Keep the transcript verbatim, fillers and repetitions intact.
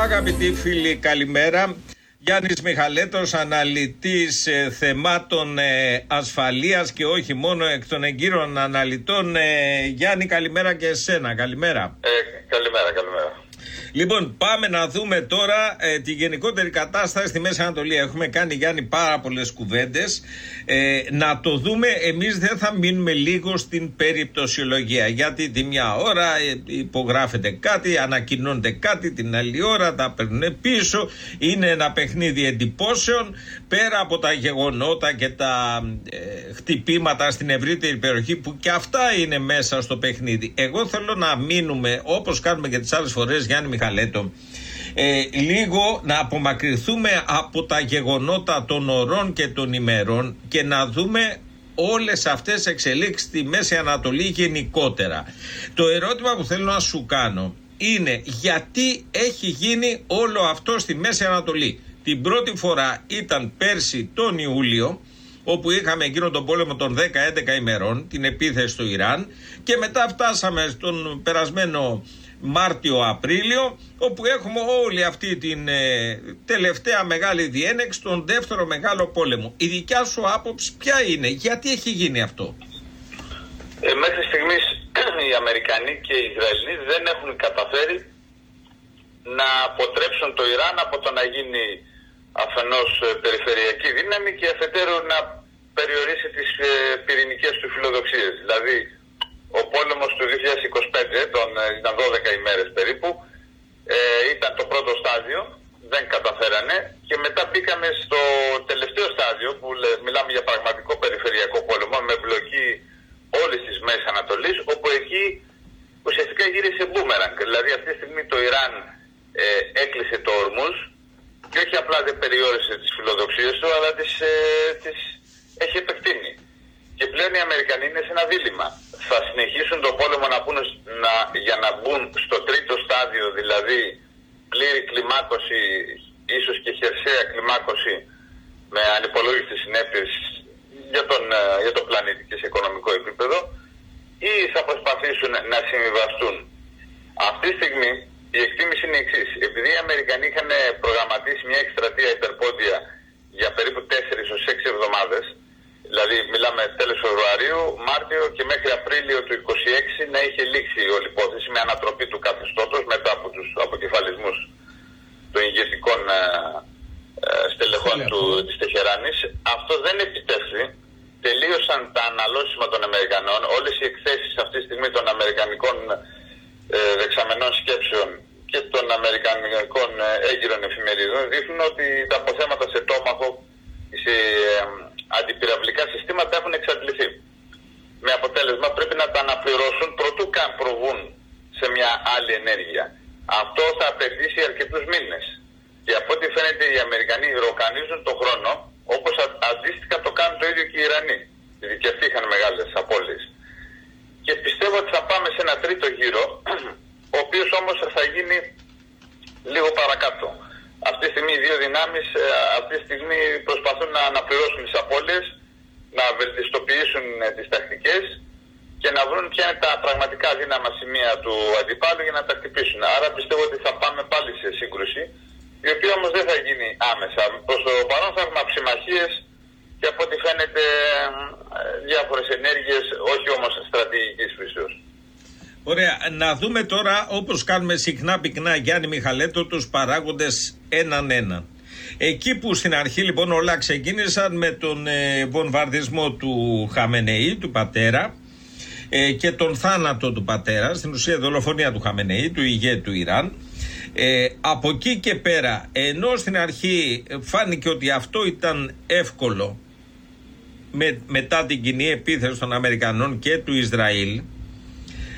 Αγαπητοί φίλοι, καλημέρα. Γιάννης Μιχαλέτος, αναλυτής ε, θεμάτων ε, ασφαλείας και όχι μόνο, εκ των εγκύρων αναλυτών. Ε, Γιάννη, καλημέρα και εσένα. Καλημέρα. Ε, καλημέρα, καλημέρα. Λοιπόν, πάμε να δούμε τώρα ε, τη γενικότερη κατάσταση στη Μέση Ανατολή. Έχουμε κάνει, Γιάννη, πάρα πολλές κουβέντες. Ε, να το δούμε, εμείς δεν θα μείνουμε λίγο στην περιπτωσιολογία. Γιατί τη μια ώρα ε, υπογράφεται κάτι, ανακοινώνεται κάτι, την άλλη ώρα τα παίρνουν πίσω. Είναι ένα παιχνίδι εντυπώσεων. Πέρα από τα γεγονότα και τα ε, χτυπήματα στην ευρύτερη περιοχή, που και αυτά είναι μέσα στο παιχνίδι. Εγώ θέλω να μείνουμε, όπως κάνουμε και τις άλλες φορές, Γιάννη Μιχαλέτο, ε, λίγο να απομακρυνθούμε από τα γεγονότα των ωρών και των ημερών και να δούμε όλες αυτές τις εξελίξεις στη Μέση Ανατολή γενικότερα. Το ερώτημα που θέλω να σου κάνω είναι γιατί έχει γίνει όλο αυτό στη Μέση Ανατολή. Την πρώτη φορά ήταν πέρσι τον Ιούλιο, όπου είχαμε εκείνο τον πόλεμο των δέκα έντεκα ημερών, την επίθεση στο Ιράν, και μετά φτάσαμε στον περασμένο Μάρτιο-Απρίλιο, όπου έχουμε όλη αυτή την ε, τελευταία μεγάλη διένεξη, τον δεύτερο μεγάλο πόλεμο. Η δικιά σου άποψη ποια είναι, γιατί έχει γίνει αυτό? Ε, μέχρι στιγμής οι Αμερικανοί και οι Ισραηλοί δεν έχουν καταφέρει να αποτρέψουν το Ιράν από το να γίνει αφενός περιφερειακή δύναμη και αφετέρου να περιορίσει τις ε, πυρηνικές του φιλοδοξίες. Δηλαδή, ο πόλεμος του δύο χιλιάδες είκοσι πέντε, τον, ήταν δώδεκα ημέρες περίπου, ε, ήταν το πρώτο στάδιο, δεν καταφέρανε, και μετά μπήκαμε στο τελευταίο στάδιο που λέ, μιλάμε για πραγματικό περιφερειακό πόλεμο με εμπλοκή όλης της Μέσης Ανατολής, όπου εκεί ουσιαστικά γύρισε μπούμεραγκ. Δηλαδή αυτή τη στιγμή το Ιράν ε, έκλεισε το Ορμούζ και όχι απλά δεν περιόρισε τις φιλοδοξίες του, αλλά τις, ε, τις έχει επεκτείνει. Και πλέον οι Αμερικανοί είναι σε ένα δίλημμα. Θα συνεχίσουν τον πόλεμο να πούν, να, για να μπουν στο τρίτο στάδιο, δηλαδή πλήρη κλιμάκωση, ίσως και χερσαία κλιμάκωση με ανυπολόγιστες συνέπειες για τον, για τον πλανήτη και σε οικονομικό επίπεδο, ή θα προσπαθήσουν να συμβιβαστούν. Αυτή τη στιγμή η εκτίμηση είναι η εξής. Επειδή οι Αμερικανοί είχαν προγραμματίσει μια εκστρατεία υπερπόντια για περίπου τέσσερις έως έξι εβδομάδες, δηλαδή μιλάμε τέλος Φεβρουαρίου, Μάρτιο και μέχρι Απρίλιο του είκοσι έξι να είχε λήξει η όλη υπόθεση με ανατροπή του καθεστώτος μετά από τους αποκεφαλισμούς των ηγετικών ε, ε, στελεχών του, της Τεχεράνης. Αυτό δεν επιτεύχθη. Τελείωσαν τα αναλώσιμα των Αμερικανών. Όλες οι εκθέσεις αυτή τη στιγμή των Αμερικανικών ε, δεξαμενών σκέψεων και των Αμερικανικών ε, έγκυρων εφημερίδων δείχνουν ότι τα αποθέματα σε τόμαχο, σε ε, αντιπυραυλικά συστήματα έχουν εξαντληθεί. Με αποτέλεσμα πρέπει να τα αναπληρώσουν προτού καν προβούν σε μια άλλη ενέργεια. Αυτό θα απαιτήσει αρκετούς μήνες. Και από ό,τι φαίνεται οι Αμερικανοί ροκανίζουν το χρόνο, όπως α, αντίστοιχα το κάνουν το ίδιο και οι Ιρανοί. Γιατί και αυτοί είχαν μεγάλες απώλειες. Και πιστεύω ότι θα πάμε σε ένα τρίτο γύρο, ο οποίος όμως θα γίνει λίγο παρακάτω. Αυτή τη στιγμή οι δύο δυνάμεις αυτή τη στιγμή προσπαθούν να αναπληρώσουν τις απώλειες, να βελτιστοποιήσουν τις τακτικές και να βρουν ποια είναι τα πραγματικά δύναμα σημεία του αντιπάλου για να τα χτυπήσουν. Άρα πιστεύω ότι θα πάμε πάλι σε σύγκρουση, η οποία όμως δεν θα γίνει άμεσα. Προς το παρόν θα έχουμε αψημαχίες και από ό,τι φαίνεται διάφορες ενέργειες, όχι όμως στρατηγικής φύσεως. Ωραία, να δούμε τώρα, όπως κάνουμε συχνά πυκνά, Γιάννη Μιχαλέτο, τους παράγοντες έναν έναν. Εκεί που στην αρχή λοιπόν όλα ξεκίνησαν με τον ε, βομβαρδισμό του Χαμενεή, του πατέρα, ε, και τον θάνατο του πατέρα, στην ουσία δολοφονία του Χαμενεή, του ηγέτη του Ιράν. Ε, από εκεί και πέρα, ενώ στην αρχή φάνηκε ότι αυτό ήταν εύκολο με, μετά την κοινή επίθεση των Αμερικανών και του Ισραήλ,